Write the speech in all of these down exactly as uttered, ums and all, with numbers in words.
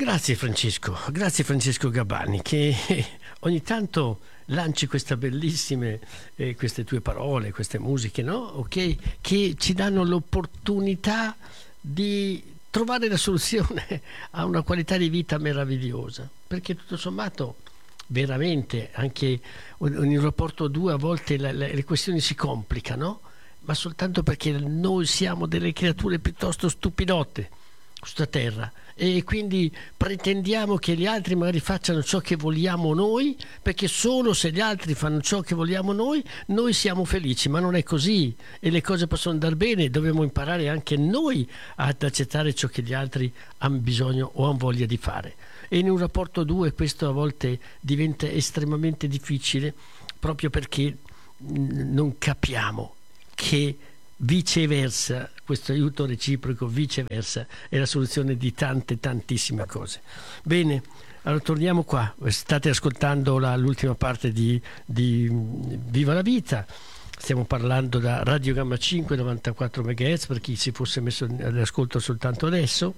Grazie Francesco, grazie Francesco Gabbani che ogni tanto lanci queste bellissime eh, queste tue parole, queste musiche, no? Ok, che ci danno l'opportunità di trovare la soluzione a una qualità di vita meravigliosa, perché tutto sommato veramente anche in rapporto due a volte le, le, le questioni si complicano, ma soltanto perché noi siamo delle creature piuttosto stupidotte su questa terra e quindi pretendiamo che gli altri magari facciano ciò che vogliamo noi, perché solo se gli altri fanno ciò che vogliamo noi noi siamo felici, ma non è così e le cose possono andare bene. Dobbiamo imparare anche noi ad accettare ciò che gli altri hanno bisogno o hanno voglia di fare, e in un rapporto due questo a volte diventa estremamente difficile proprio perché non capiamo che viceversa, questo aiuto reciproco viceversa è la soluzione di tante tantissime cose. Bene, allora torniamo qua. State ascoltando la, l'ultima parte di, di Viva la Vita. Stiamo parlando da Radio Gamma cinque novantaquattro megahertz per chi si fosse messo all'ascolto soltanto adesso.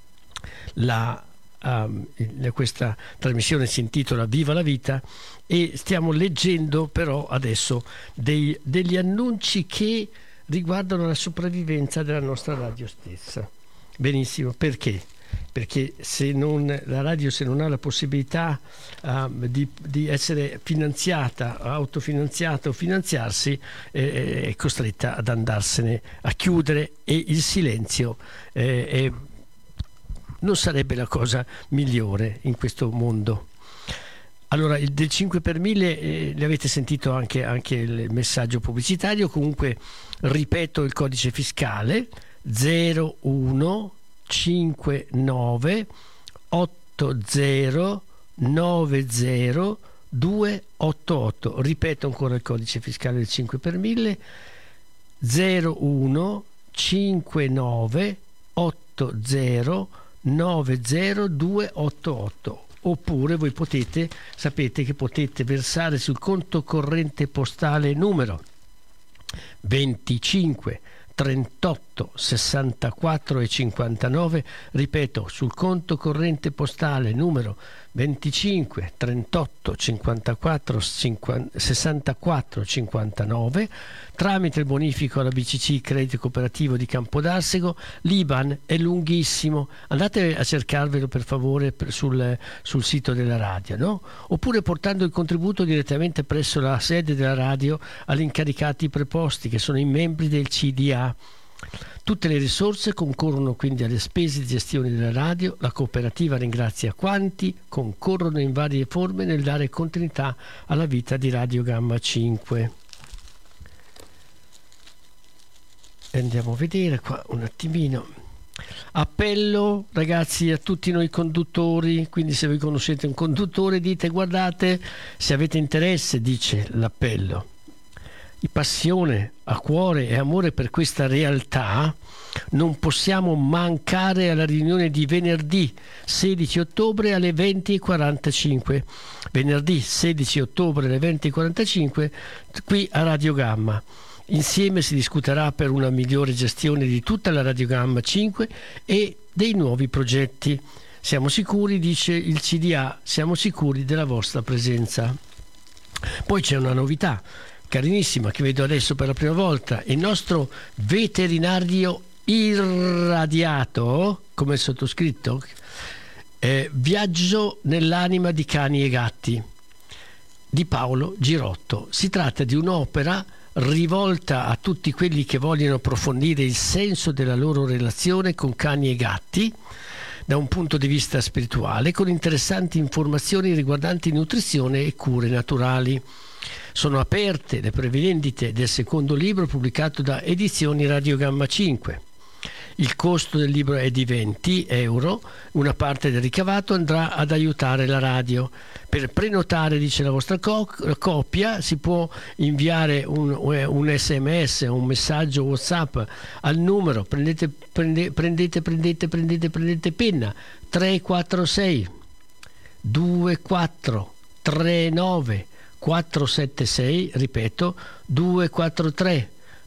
La Um, questa trasmissione si intitola Viva la Vita e stiamo leggendo però adesso dei, degli annunci che riguardano la sopravvivenza della nostra radio stessa. Benissimo, perché? Perché se non, la radio se non ha la possibilità um, di, di essere finanziata, autofinanziata o finanziarsi, eh, è costretta ad andarsene a chiudere, e il silenzio eh, è non sarebbe la cosa migliore in questo mondo. Allora, il del cinque per mille eh, ne avete sentito anche, anche il messaggio pubblicitario. Comunque ripeto il codice fiscale zero uno cinque nove otto zero nove zero due otto otto. Ripeto ancora il codice fiscale del cinque per mille zero uno cinque nove otto zero nove zero due otto otto. Oppure voi potete, sapete che potete versare sul conto corrente postale numero venticinque trentotto sessantaquattro e cinquantanove, ripeto, sul conto corrente postale numero venticinque trentotto cinquantaquattro sessantaquattro cinquantanove, tramite il bonifico alla B C C Credito Cooperativo di Campodarsego. L'I B A N è lunghissimo, andate a cercarvelo per favore sul, sul sito della radio, no? Oppure portando il contributo direttamente presso la sede della radio agli incaricati preposti, che sono i membri del C D A. Tutte le risorse concorrono quindi alle spese di gestione della radio. La cooperativa ringrazia quanti concorrono in varie forme nel dare continuità alla vita di Radio Gamma cinque. Andiamo a vedere qua un attimino. Appello ragazzi a tutti noi conduttori, quindi se voi conoscete un conduttore dite: guardate, se avete interesse, dice l'appello, di passione, a cuore e amore per questa realtà, non possiamo mancare alla riunione di venerdì sedici ottobre alle venti e quarantacinque. Venerdì sedici ottobre alle venti e quarantacinque qui a Radio Gamma. Insieme si discuterà per una migliore gestione di tutta la Radio Gamma cinque e dei nuovi progetti. Siamo sicuri, dice il C D A, siamo sicuri della vostra presenza. Poi c'è una novità carinissima che vedo adesso per la prima volta: il nostro veterinario irradiato, come il sottoscritto, eh, Viaggio nell'anima di cani e gatti, di Paolo Girotto. Si tratta di un'opera rivolta a tutti quelli che vogliono approfondire il senso della loro relazione con cani e gatti da un punto di vista spirituale, con interessanti informazioni riguardanti nutrizione e cure naturali. Sono aperte le prevendite del secondo libro pubblicato da Edizioni Radio Gamma cinque. Il costo del libro è di venti euro, una parte del ricavato andrà ad aiutare la radio. Per prenotare, dice, la vostra co- copia si può inviare un, un sms, un messaggio WhatsApp al numero, prendete, prende, prendete, prendete, prendete, prendete penna, tre quattro sei due quattro tre nove quattro sette sei, ripeto, due quattro tre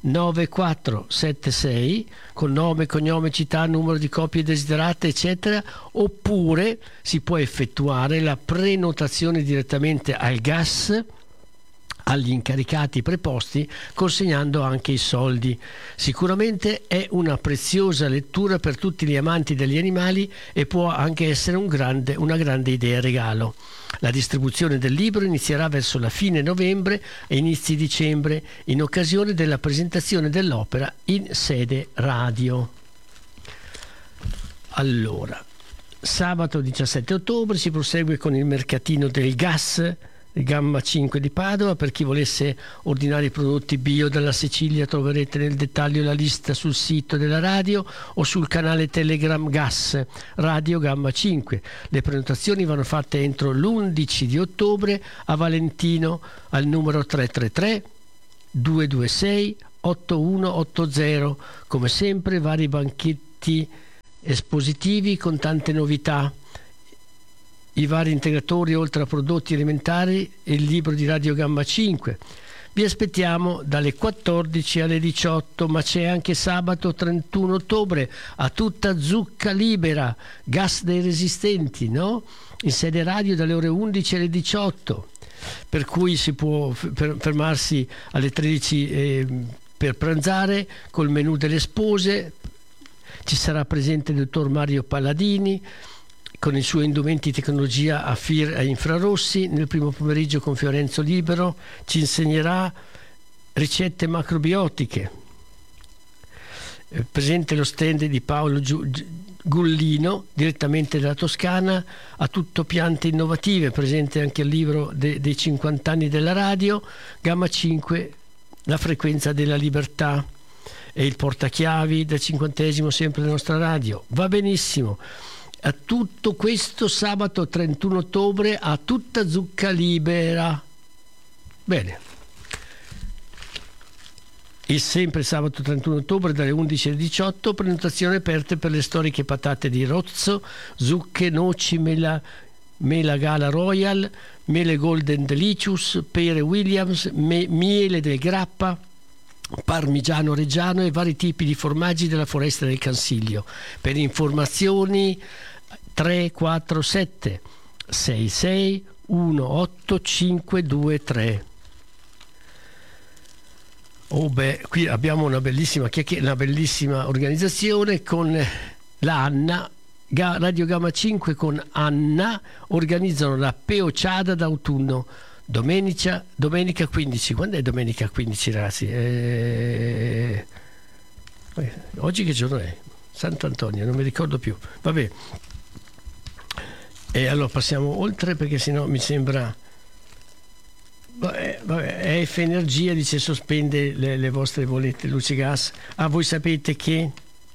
nove quattro sette sei con nome, cognome, città, numero di copie desiderate eccetera, oppure si può effettuare la prenotazione direttamente al gas agli incaricati preposti, consegnando anche i soldi. Sicuramente è una preziosa lettura per tutti gli amanti degli animali e può anche essere un grande, una grande idea regalo. La distribuzione del libro inizierà verso la fine novembre e inizi dicembre, in occasione della presentazione dell'opera in sede radio. Allora, sabato diciassette ottobre si prosegue con il mercatino del gas Gamma cinque di Padova. Per chi volesse ordinare i prodotti bio dalla Sicilia troverete nel dettaglio la lista sul sito della radio o sul canale Telegram Gas Radio Gamma cinque. Le prenotazioni vanno fatte entro l'undici di ottobre a Valentino al numero tre tre tre due due sei otto uno otto zero. Come sempre vari banchetti espositivi con tante novità, i vari integratori oltre a prodotti alimentari e il libro di Radio Gamma cinque. Vi aspettiamo dalle quattordici alle diciotto, ma c'è anche sabato trentuno ottobre a tutta zucca libera, gas dei resistenti, no? In sede radio dalle ore undici alle diciotto, per cui si può fermarsi alle tredici eh, per pranzare col menù delle spose. Ci sarà presente il dottor Mario Palladini con i suoi indumenti di tecnologia a FIR e infrarossi. Nel primo pomeriggio con Fiorenzo Libero ci insegnerà ricette macrobiotiche. Eh, presente lo stand di Paolo Giu- Gullino direttamente dalla Toscana, a tutto piante innovative. Presente anche il libro de- dei cinquanta anni della radio, Gamma cinque, la frequenza della libertà, e il portachiavi del cinquantesimo sempre della nostra radio. Va benissimo. A tutto questo sabato trentuno ottobre a tutta zucca libera. Bene. E sempre sabato trentuno ottobre dalle undici alle diciotto, prenotazioni aperte per le storiche patate di Rozzo, zucche, noci, mela, mela Gala Royal, mele Golden Delicious, pere Williams, me, miele del Grappa, parmigiano reggiano e vari tipi di formaggi della foresta del Cansiglio. Per informazioni tre quattro sette sei sei uno otto cinque due tre. Oh beh, qui abbiamo una bellissima una bellissima organizzazione con la Anna, Radio Gamma cinque con Anna organizzano la Peociada d'autunno domenica, domenica quindici. Quando è domenica quindici, ragazzi? Eh... Oggi che giorno è? Sant'Antonio, non mi ricordo più. Vabbè. E allora passiamo oltre perché sennò mi sembra. Vabbè, vabbè, E F Energia dice sospende le, le vostre bollette luce gas. Ah, voi sapete che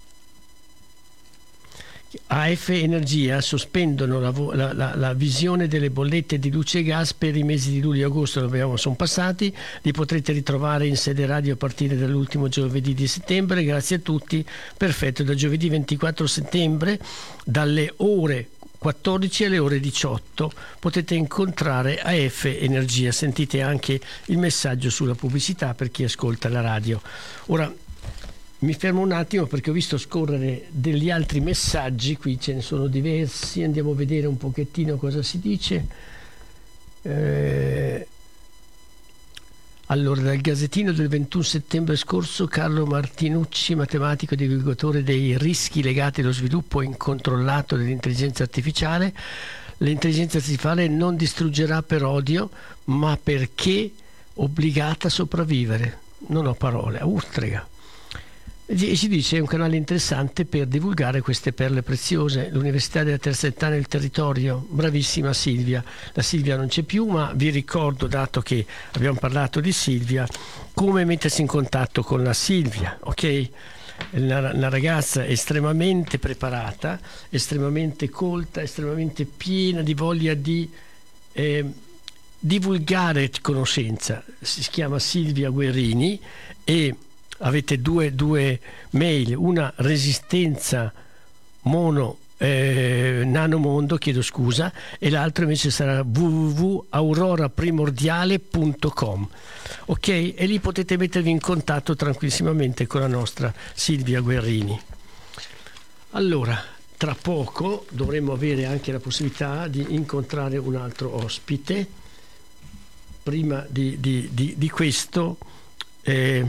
A F Energia sospendono la, la, la, la visione delle bollette di luce e gas per i mesi di luglio e agosto. Abbiamo, sono passati, li potrete ritrovare in sede radio a partire dall'ultimo giovedì di settembre. Grazie a tutti. Perfetto, da giovedì ventiquattro settembre dalle ore quattordici alle ore diciotto potete incontrare A F Energia. Sentite anche il messaggio sulla pubblicità per chi ascolta la radio. Ora mi fermo un attimo perché ho visto scorrere degli altri messaggi, qui ce ne sono diversi, andiamo a vedere un pochettino cosa si dice. Eh, allora, dal Gazzettino del ventuno settembre scorso, Carlo Martinucci, matematico e divulgatore dei rischi legati allo sviluppo incontrollato dell'intelligenza artificiale. L'intelligenza artificiale non distruggerà per odio, ma perché obbligata a sopravvivere. Non ho parole, a ustrega. E si dice è un canale interessante per divulgare queste perle preziose. L'Università della terza età nel territorio, bravissima Silvia. La Silvia non c'è più, ma vi ricordo, dato che abbiamo parlato di Silvia, come mettersi in contatto con la Silvia, ok? Una, una ragazza estremamente preparata, estremamente colta, estremamente piena di voglia di eh, divulgare conoscenza. Si chiama Silvia Guerrini e avete due, due mail, una resistenza mono eh, Nanomondo, chiedo scusa, e l'altro invece sarà w w w punto aurora primordiale punto com. Ok? E lì potete mettervi in contatto tranquillissimamente con la nostra Silvia Guerrini. Allora, tra poco dovremo avere anche la possibilità di incontrare un altro ospite. Prima di, di, di, di questo eh,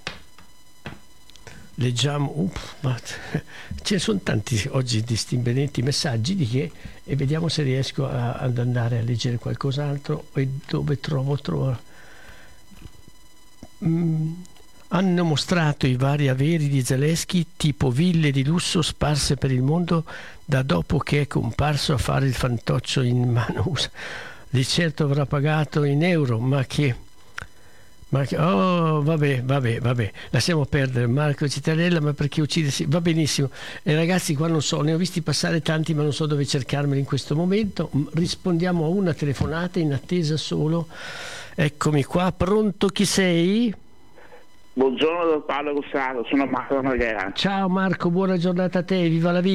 leggiamo, uh, ma ce ne sono tanti oggi di stimbolenti messaggi di che, e vediamo se riesco a, ad andare a leggere qualcos'altro e dove trovo trovo. Mm, hanno mostrato i vari averi di Zelensky, tipo ville di lusso sparse per il mondo da dopo che è comparso a fare il fantoccio in mano. Di certo avrà pagato in euro, ma che, ma che oh vabbè vabbè vabbè lasciamo perdere Marco Citarella, ma perché uccidersi, va benissimo. E ragazzi, qua non so, ne ho visti passare tanti ma non so dove cercarmeli in questo momento. Rispondiamo a una telefonata in attesa solo. Eccomi qua, pronto, chi sei? Buongiorno da Paolo Gussato, sono Marco Marghera. Ciao Marco, buona giornata a te, viva la vita.